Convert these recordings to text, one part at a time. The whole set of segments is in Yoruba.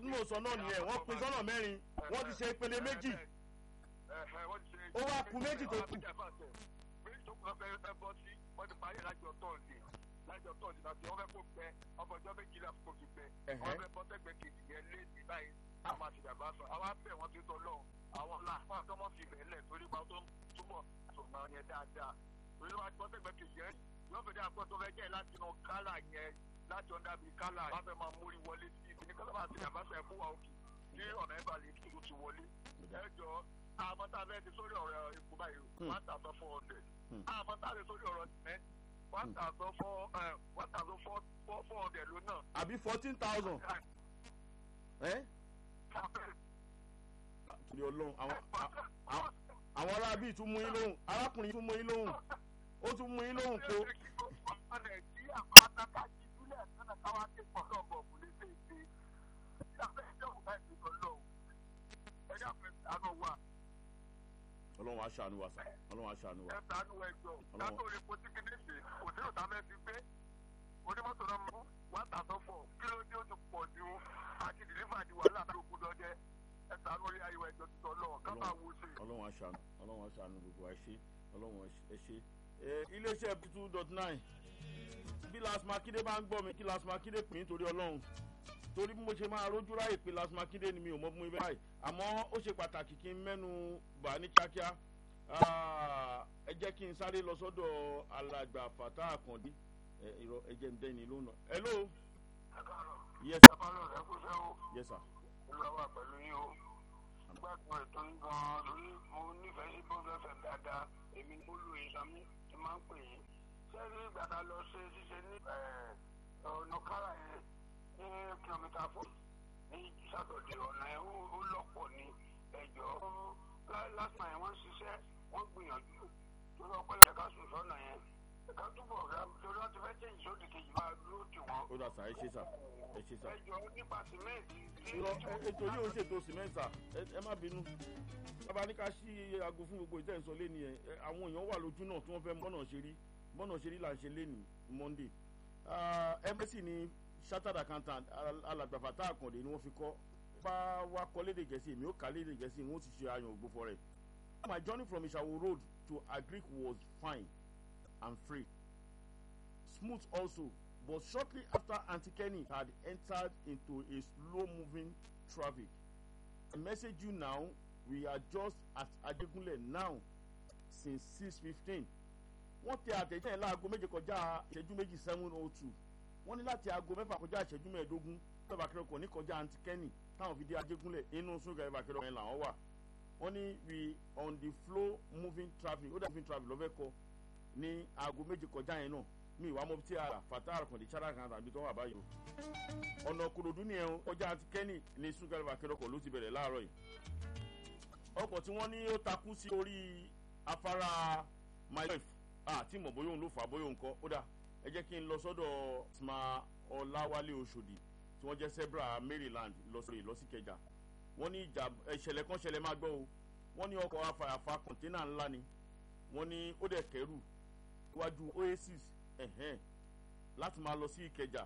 mo sọ náà nìyẹn wọ́n pín sọ́nà mẹ́rin wọ́n ti ṣe ìpele méjì ó wá kù méjì tó kù. méjì tó kù lọ́fẹ̀ẹ́ fẹ́ bọ́ sí wọ́n ti parí lájọ tọ́ọ̀dì láti wọ́n fẹ́ kó gbẹ ọmọ ọjọ́ méjìlá kó fi gbẹ wọ́n fẹ́ bọ́ sẹ́gbẹ̀ẹ́ kejì yẹn lé ní báyìí àwọn àtìgbàgbà sọ àwọn abẹ́ wọn ti tọ́ lọ́hùn àwọn làwọn àtọ́mọ́ fi bẹ̀ẹ́lẹ̀ torí wọn tó túbọ̀ sọ̀nà yẹn dáadáa torí wọn bọ́ sẹ́gbẹ̀ẹ́ kejì yẹn yóò fẹ́ dé àpò tó fẹ́ jẹ́ láti inú kálà yẹn láti ọ̀dà bíi kálà wọn fẹ́ máa múrí wọlé sí ibi ní kọ́lá àti àbáṣe ẹ̀kú wa òkè ní ọ̀nà ìbàlẹ̀ kí ló ti wọlé ẹjọ́ àmọ́ tá a fẹ́ di sórí ọ̀rọ̀ ikú báyìí 1,400 àmọ́ tá a fẹ́ sórí ọ̀rọ̀ cement 1,400 ló náà. àbí 14,000. torí ọlọ́run àwọn arábí tún mú yín lóhùn arákùnrin tún mú yín lóhùn ó tún mú yín lóhùn kó. nàìjíríà pátákà jí júlẹ̀ sọ́nà káwá ké pọ̀ lọ́gbọ̀ kò lè ṣe é ṣe ìyàfẹ́ ìjọba báyìí tó lọ ẹ̀dá fẹ́ sànù wa. ọlọ́run aṣàánú wa sá ọlọ́run aṣàánú wa. ẹ sànù ẹjọ́ látò lè po tíkìnì ṣe kò sí òtá mẹ́ fi gbé onímọ̀tò náà mú 1,400 kí ló dé ó ti pọ̀ ju àti dìlífà di wàhálà tó kú lọ́jẹ́ ẹ sànù orí ayé ẹjọ́ ti tọ́ lọ́wọ́ ká máa wo ṣe. ọlọ́run aṣàánú gbogbo ẹ ṣé ọlọ́run ẹ ṣé. iléeṣẹ́ 2.9 bí Las Makinde bá ń gbọ́ mi kí Las Makinde pín torí ọlọ́run torí bí mo ṣe máa rójú ráyè pé Las Makinde ni mi ò mọ fún mi báyìí àmọ́ ó ṣe pàtàkì kí n mẹ́nu bà ní kíákíá ẹ jẹ́ kí n sáré lọ sọ́dọ̀ alàgbà Fàtà Àkàndé ẹ jẹ́ ń dẹ́ni lónà. hello. yes sir. yes sir. olùwàwà pẹ̀lú yín o gbàgbọ́ ètò yín gan-an lórí mo nífẹ̀ẹ́ sí bọ́ọ̀fẹ́ dáadáa èmi mo lu ìsàmì tí máa ń pè yín sẹ́ẹ̀rì gbàdá lọ ṣiṣẹ́ ní ọ̀nà kára yẹn ní kìlómítà 4 ní sátọ̀dẹ̀ ọ̀nà ẹ̀ ó lọ́pọ̀ ní ẹ̀jọ́ lásìmọ̀ yẹn wọ́n ṣiṣẹ́ wọ́n gbìyànjú tó lọ pẹ́ ẹ̀ka sùn sọ́nà yẹn ẹ̀ka túbọ̀ torí wọ́n ti fẹ́ jẹ́ ìṣòdì kejì máa dúró tì wọ́n. ó dà sá ẹ ṣé sá ẹ ṣé sá. ẹ̀jọ̀ nípa sìmẹ́ǹtì. ètò yìí ò ń ṣètò sìmẹ́ǹtì sá ẹ má bínú bàbá ní ká ṣí aago fún gbogbo ìtẹ̀sọ́ lé nìyẹn àwọn èèyàn wà lójú náà tí wọ́n fẹ́ bọ́nà ṣe rí là ń ṣe lé ní Monday embassy ní chartered accountant alàgbà Fàtà Àkàndé ni wọ́n fi kọ́ bá wa kọ́ lédè Gẹ̀ẹ́sì èmi ó kà lédè Gẹ̀ẹ́sì wọ́n ti ṣe àyàn ògbófo rẹ̀. My journey from Ishawo Road to Agric was fine and free, smooth also, but shortly after Aunty Kenny had entered into a slow-moving traffic. I message you now, we are just at Adegunle now since 6:15. wọ́n tẹ àtẹ̀jẹ́ láago méje kọjá ìṣẹ́jú méjì 7:02 wọ́n ní láti aago mẹ́fà kọjá ìṣẹ́jú mẹ́ẹ̀ẹ́dógún lọ́ba kẹrẹ́kọ̀ ní kọjá Aunty Kenny táwọn fi dé Ajégúnlẹ̀ inú súnkẹrẹ bàkẹrẹ ọ̀hún làwọn wà wọ́n ní we on the flow moving traffic ó dà moving traffic lọ́fẹ́ kọ ní aago méje kọjá yẹn náà mi ìwà mọ́ tí ara Fàtà Àkàndé chára kan tàbí tó wà báyìí o ọ̀nà Ìkòròdú ni ẹ̀hún kọjá Aunty Kenny ní súnkẹrẹ bàkẹrẹ ọkọ̀ ló ti bẹ̀rẹ̀ láàárọ̀ yìí ọkọ̀ tí wọ́n ní ó takú sí orí afárá my life tí mọ̀ bóyá òun ló fà bóyá òun kọ́ ó dà ẹ jẹ́ kí n lọ sọ́dọ̀ Sma Ọláwálé Oṣòdì tí wọ́n jẹ́ Zebra Maryland lọ sí Ìkẹjà wọ́n ní ìṣẹ̀lẹ̀ kan ṣẹlẹ̀ máa gbọ́ o wọ́n ní ọkọ̀ afàyàfà kọ̀ńténà ńlá ni wọ́n ní ó dẹ̀ kẹ́rù iwájú Oasis láti máa lọ sí Ìkẹjà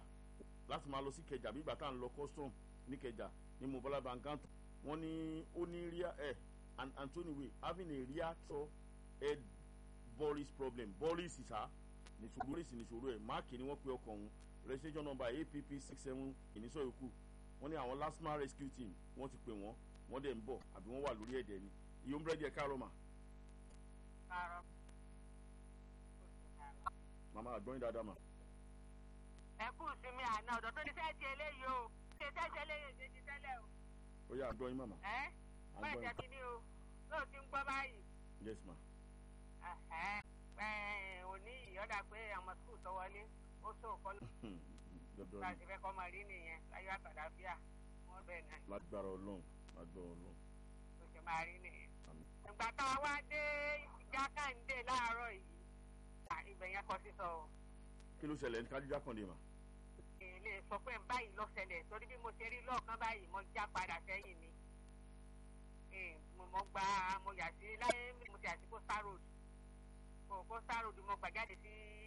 bí ìgbà tá à ń lọ custom ní Ìkẹjà ní Mobala Bankanto wọ́n ní ó ní rear and Anthony Way having a rear toe head Boris problem Boris ìsà nìṣòro ẹ̀ máàkì ni wọ́n pe ọkọ̀ ọ̀hún registration number APP 67 ìníṣọ́ ìkú wọ́n ní àwọn LASTMA rescue team wọ́n ti pè wọ́n dẹ̀ ń bọ̀ àbí wọ́n wà lórí ẹ̀dẹ̀ ni iye ombrẹ́dì ẹ̀ káàárọ̀ mà. màmá àgbọ̀nyin dáadáa mà. ẹ kú sinmi àná ọ̀dọ̀ tó ní sẹ́ẹ̀tì eléyìí o ṣe sẹ́ẹ̀tì eléyìí ṣe ti tẹ́lẹ̀ o. ó yá àgbọ̀nyin màmá. bẹ́ẹ̀ tẹ́ ti ní o lóò ti ń gbọ́ báyìí. yes ma. òní ìyọ́dà pé àwọn skul tó wọlé ó sóòkọ́ ló láti fẹ́ kọ́ máa rí nìyẹn láyé àtàlàfíà wọ́n bẹ̀ náà. lágbára Ọlọ́run. ó ṣe máa rí nìyẹn. ìgbà tá a wá dé Jákàndé láàárọ̀ yìí ibẹ̀ yẹn kọ́ sísọ o. kí ló ṣẹlẹ̀ ní kájú Jákàndé mà. èlé sọ pé báyìí ló ṣẹlẹ̀ torí bí mo ṣe rí lọ́ọ̀kan báyìí mo já padà sẹ́yìn ni. mo yà sí láyé mo ti àti Coastal Road mo gbà jáde sí